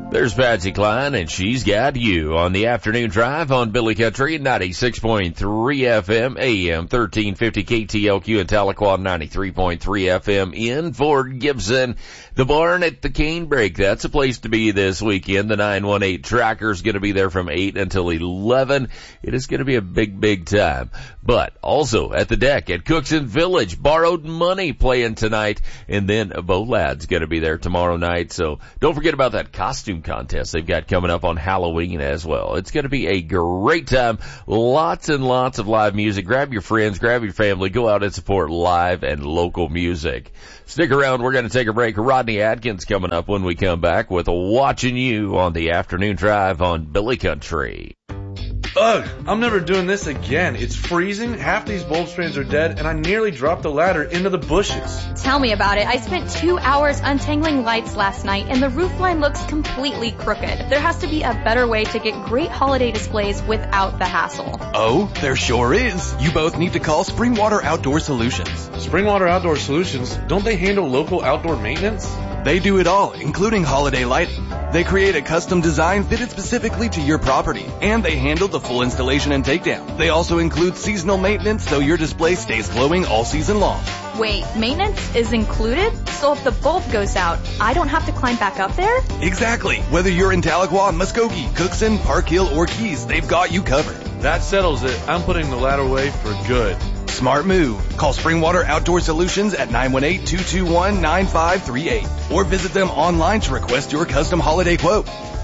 There's Patsy Cline, and she's got you on the afternoon drive on Billy Country, 96.3 FM, AM 1350 KTLQ in Tahlequah, 93.3 FM in Fort Gibson. The barn at the Canebrake, that's a place to be this weekend. The 918 Tracker's going to be there from 8 until 11. It is going to be a big, big time. But also at the deck at Cookson Village, Borrowed Money playing tonight, and then Bo Ladd's going to be there tomorrow night. So don't forget about that costume contest they've got coming up on Halloween as well. It's going to be a great time. Lots and lots of live music. Grab your friends, grab your family, go out and support live and local music. Stick around. We're going to take a break. Rodney Adkins coming up when we come back with Watching You on the afternoon drive on Billy Country. Ugh, I'm never doing this again. It's freezing, half these bulb strands are dead, and I nearly dropped the ladder into the bushes. Tell me about it. I spent 2 hours untangling lights last night, and the roof line looks completely crooked. There has to be a better way to get great holiday displays without the hassle. Oh, there sure is. You both need to call Springwater Outdoor Solutions. Springwater Outdoor Solutions, don't they handle local outdoor maintenance? They do it all, including holiday lighting. They create a custom design fitted specifically to your property, and they handle the full installation and takedown. They also include seasonal maintenance so your display stays glowing all season long. Wait, maintenance is included? So if the bulb goes out, I don't have to climb back up there? Exactly. Whether you're in Tahlequah, Muskogee, Cookson, Park Hill, or Keys, they've got you covered. That settles it. I'm putting the ladder away for good. Smart move. Call Springwater Outdoor Solutions at 918-221-9538 or visit them online to request your custom holiday quote.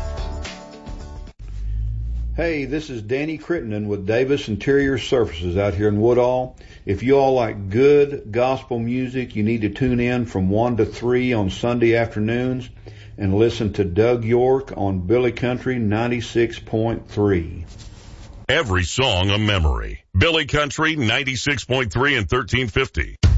Hey, this is Danny Crittenden with Davis Interior Surfaces out here in Woodall. If you all like good gospel music, you need to tune in from 1 to 3 on Sunday afternoons and listen to Doug York on Billy Country 96.3. Every song a memory. Billy Country 96.3 and 1350.